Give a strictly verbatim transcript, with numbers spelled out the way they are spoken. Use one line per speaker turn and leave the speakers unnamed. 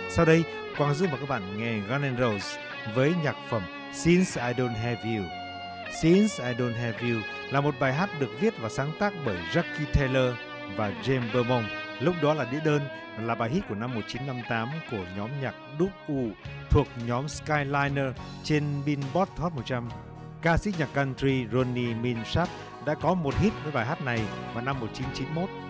Sau đây, Quang giúp mời các bạn nghe Guns N' Roses với nhạc phẩm Since I Don't Have You. Since I Don't Have You là một bài hát được viết và sáng tác bởi Jackie Taylor và James Beaumont. Lúc đó là đĩa đơn, là bài hit của năm một chín năm tám của nhóm nhạc Dub U thuộc nhóm Skyliner trên Billboard Hot một trăm. Ca sĩ nhạc country Ronnie Milsap đã có một hit với bài hát này vào năm một chín chín mốt.